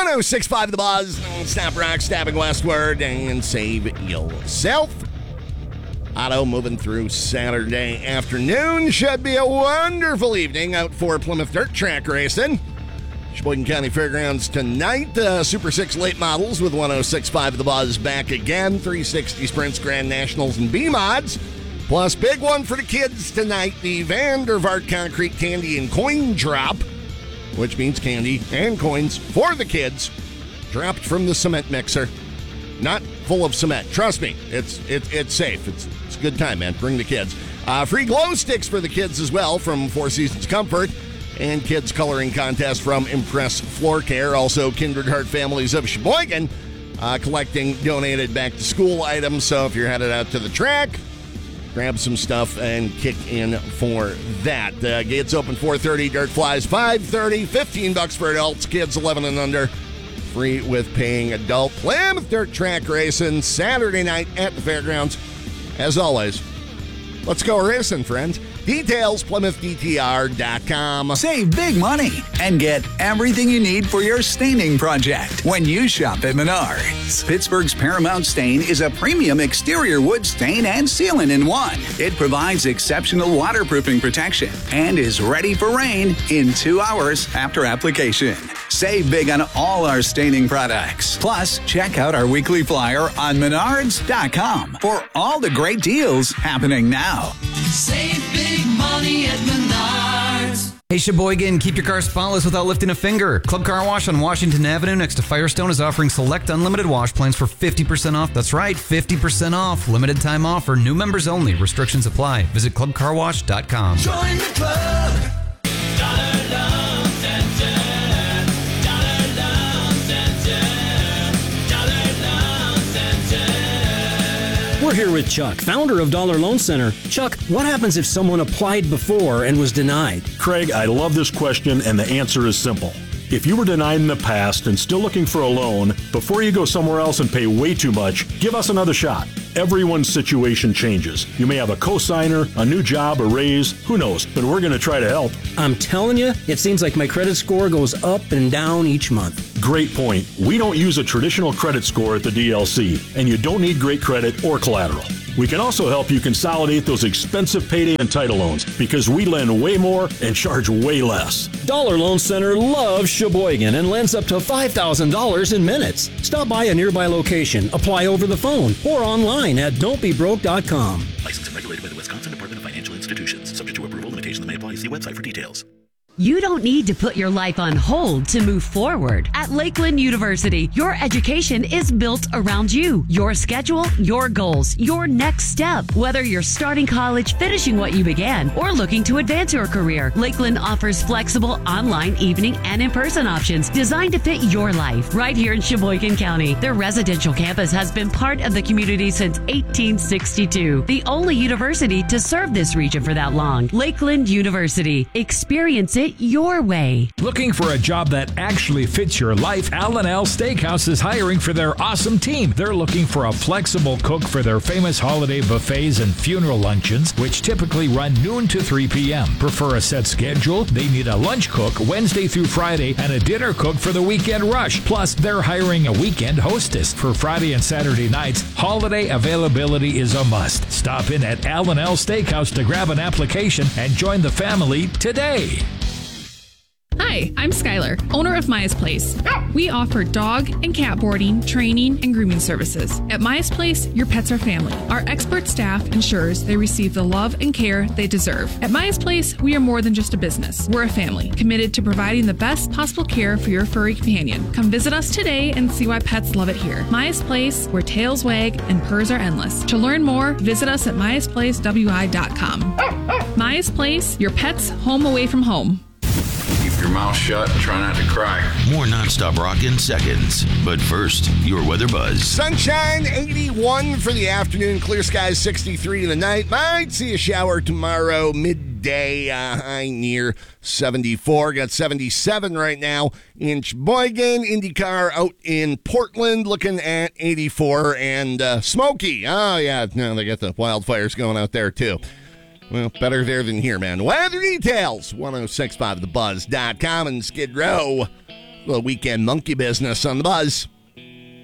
106.5 The Buzz. Stop rock, stabbing westward, and save yourself. Otto moving through Saturday afternoon. Should be a wonderful evening out for Plymouth Dirt Track Racing. Sheboygan County Fairgrounds tonight. Super 6 late models with 106.5 The Buzz back again. 360 Sprints, Grand Nationals, and B-Mods. Plus, big one for the kids tonight. The Vandervaart Concrete Candy and Coin Drop, which means candy and coins for the kids, dropped from the cement mixer. Not full of cement. Trust me, it's safe. It's a good time, man. Bring the kids. Free glow sticks for the kids as well from Four Seasons Comfort, and kids coloring contest from Impress Floor Care. Also, Kindred Heart Families of Sheboygan collecting donated back to school items. So if you're headed out to the track, grab some stuff and kick in for that. Gates open 4:30, dirt flies 5:30, $15 for adults, kids 11 and under, free with paying adult. Plymouth Dirt Track Racing, Saturday night at the fairgrounds. As always, let's go racing, friends. Details, PlymouthDTR.com. Save big money and get everything you need for your staining project when you shop at Menards. Pittsburgh's Paramount Stain is a premium exterior wood stain and sealant in one. It provides exceptional waterproofing protection and is ready for rain in 2 hours after application. Save big on all our staining products. Plus, check out our weekly flyer on Menards.com for all the great deals happening now. Save big money at Menards. Hey Sheboygan, keep your car spotless without lifting a finger. Club Car Wash on Washington Avenue next to Firestone is offering select unlimited wash plans for 50% off. That's right, 50% off. Limited time offer, new members only. Restrictions apply. Visit clubcarwash.com. Join the club. We're here with Chuck, founder of Dollar Loan Center. Chuck, what happens if someone applied before and was denied? Craig, I love this question, and the answer is simple. If you were denied in the past and still looking for a loan, before you go somewhere else and pay way too much, give us another shot. Everyone's situation changes. You may have a cosigner, a new job, a raise, who knows, but we're going to try to help. I'm telling you, it seems like my credit score goes up and down each month. Great point. We don't use a traditional credit score at the DLC, and you don't need great credit or collateral. We can also help you consolidate those expensive payday and title loans because we lend way more and charge way less. Dollar Loan Center loves Sheboygan and lends up to $5,000 in minutes. Stop by a nearby location, apply over the phone, or online at don'tbebroke.com. Licensed and regulated by the Wisconsin Department of Financial Institutions. Subject to approval, limitations may apply. See website for details. You don't need to put your life on hold to move forward. At Lakeland University, your education is built around you, your schedule, your goals, your next step. Whether you're starting college, finishing what you began, or looking to advance your career, Lakeland offers flexible online, evening, and in-person options designed to fit your life. Right here in Sheboygan County, their residential campus has been part of the community since 1862. The only university to serve this region for that long. Lakeland University. Experience it your way. Looking for a job that actually fits your life? Al & Al Steakhouse is hiring for their awesome team. They're looking for a flexible cook for their famous holiday buffets and funeral luncheons, which typically run noon to 3 p.m. Prefer a set schedule? They need a lunch cook Wednesday through Friday and a dinner cook for the weekend rush. Plus, they're hiring a weekend hostess for Friday and Saturday nights. Holiday availability is a must. Stop in at Al & Al Steakhouse to grab an application and join the family today. Hi, I'm Skylar, owner of Maya's Place. We offer dog and cat boarding, training, and grooming services. At Maya's Place, your pets are family. Our expert staff ensures they receive the love and care they deserve. At Maya's Place, we are more than just a business. We're a family, committed to providing the best possible care for your furry companion. Come visit us today and see why pets love it here. Maya's Place, where tails wag and purrs are endless. To learn more, visit us at MayasPlaceWI.com. Maya's Place, your pet's home away from home. Keep your mouth shut and try not to cry. More nonstop rock in seconds. But first, your weather buzz. Sunshine, 81 for the afternoon. Clear skies, 63 in the night. Might see a shower tomorrow, midday. High near 74. Got 77 right now in Sheboygan. IndyCar out in Portland looking at 84. And Smoky. Oh, yeah. No, they got the wildfires going out there, too. Well, better there than here, man. Weather details, 1065thebuzz.com and Skid Row. The weekend monkey business on the Buzz.